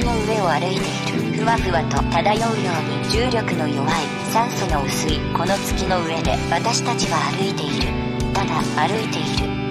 の上を歩いている。ふわふわと漂うように重力の弱い、酸素の薄いこの月の上で私たちは歩いている。ただ歩いている。